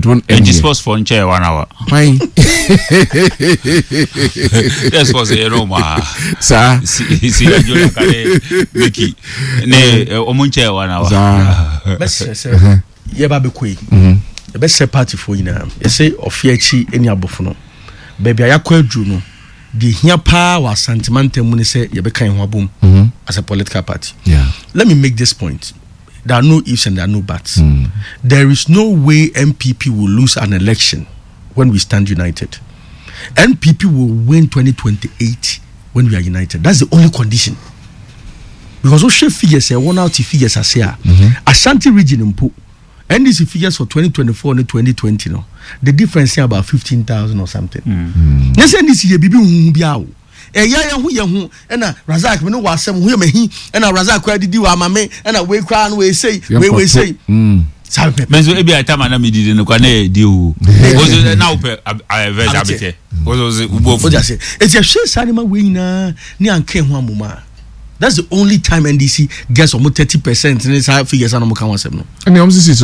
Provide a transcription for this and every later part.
It won't end. Sports for chair 1 hour. Fine. That's was a Roma. Sir. See, Mickey. Ne, Omunche 1 hour. Best say, Yababe Quay. The best party for you now. You say, of Yachi, any abofono. Baby, I quite drew no. The here power sentimental money say, Yabeka in Wabum as a political party. Yeah. Let me make this point. There are no ifs and there are no buts. There is no way MPP will lose an election when we stand united. MPP will win 2028 when we are united. That's the only condition. Because those figures say 1 out figures are here. Ashanti region in Po. NDC figures for 2024 and 2020 no. The difference here about 15,000 or something. Yes, NDC ye bibi biao. Ya hu ye hu na Razak me no wasem hu ye mehi na Razak kwa didi wa mame na we kra no we say we say Menzo ebi atama na medidi no kwa na di o. Ozo na ope verse abete. Ozo ubofo. Oja say it's a share sanima we na ni anke hu amuma. That's the only time NDC gets almost 30% in its figures and no. And the is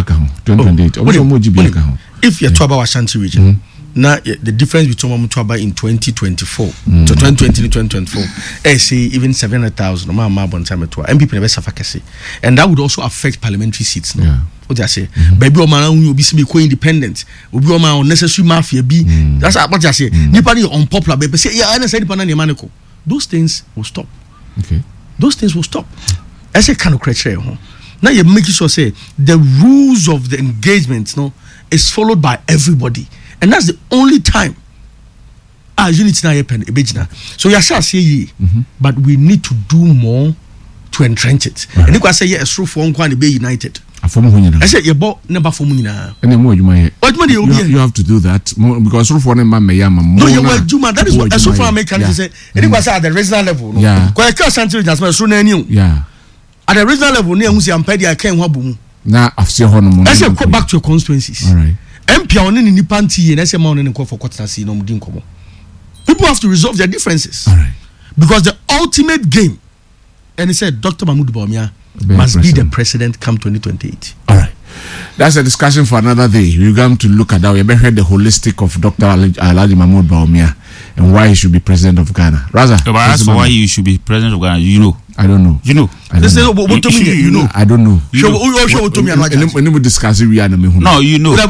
2028. If you're talking about Ashanti region, now the difference between Mutwaba in 2024 to 2020 to 2024, I say even 700,000. MPP never suffer. And that would also affect parliamentary seats. No? Yeah. What I say, baby, man, will be independent. Will be unnecessary mafia. Be that's what I say. Nipani unpopular. Baby, say yeah, I say Nipani those things will stop. Okay. Those things will stop. I say kind of criteria. Now you're making sure say the rules of the engagement is followed by everybody. And that's the only time unity na happen. So you shall say but we need to do more to entrench it. And if I say yes, through for one be united. I said you bought number for Munina. You have to do that because through for them no, you were Juma. That is what so far American say. And it was at the regional level. Yeah. Because I can't Ashanti region as so new. Yeah. At the regional level, near Musi Ampedi, I can't wabu. Now I've seen Honor. I said go back to your constituencies. All right. MP on any Nipanti and SM on any call for Kotanasi no Mudinkomo. People have to resolve their differences. All right. Because the ultimate game, and he said Dr. Mahmoud Bawumia must be the president come 2028. All right. That's a discussion for another day. We're going to look at that. We heard the holistic of Dr. Alhaji Mahmoud Bawumia and why he should be president of Ghana. Raza, as for why he should be president of Ghana, you know. I don't know. You know. I don't know. You know. I don't know. We discuss it. No, you know.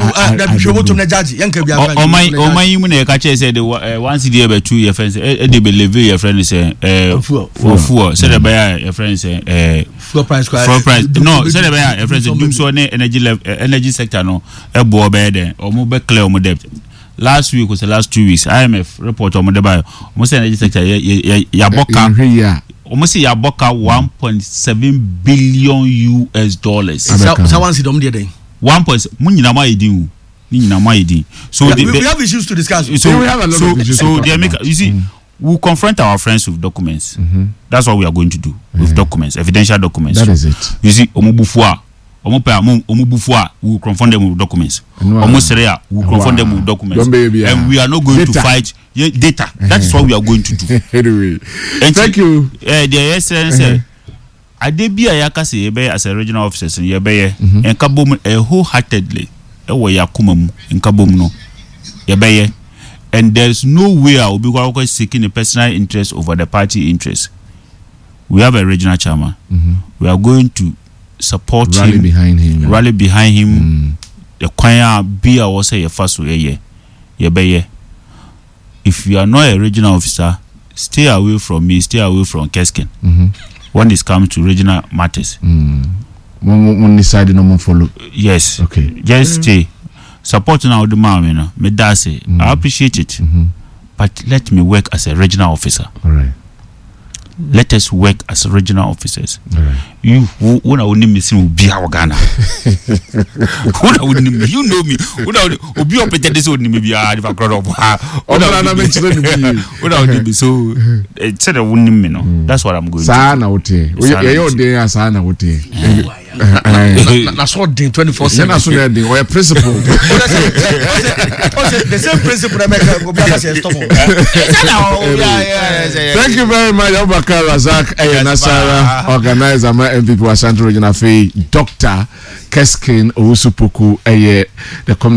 Once the other 2 year friends, they believe your friend is for said about your friends floor price. No, said about your friends doom so energy sector no a board bed or mobile clear on debt. Last week was the last 2 weeks. IMF report on the bio. Most energy sector Yaboka. Almost Yaboka $1.7 billion. So once you there. 1. So we have issues to discuss. So we have a lot of issues. So they make you see. We'll confront our friends with documents. That's what we are going to do with documents, evidential documents. That is it. You see, Omubufua, we will confront them with documents. Omuserea, we will confront them with documents. And we are not going to fight data. That is what we are going to do. Anyway, and thank you. The Excellency, Adebia Yakasi as a regional officer in Yabeye and Kabum wholeheartedly. Yakumamu in Kabum Yabeye. And there's no way I will be seeking a personal interest over the party interest. We have a regional chairman. We are going to support him, rally behind him. The choir be our say a first way. If you are not a regional officer, stay away from me, stay away from Keskin. When it comes to regional matters. When decide no more follow. Yes. Okay. Just stay. Support now the man, me say I appreciate it. But let me work as a regional officer. All right. Let us work as regional officers. All right. You who only missing will be our Ghana. You know me. Who be up at this would be a crowd of so it's a winning. That's what I'm going to do. That's what day 24/7. Or a principle. The same principle that make go be Thank you very much, Abubakar Razak Nasara, organizer MPP Ashanti Regional Dr. Keskin Owusu-Poku, the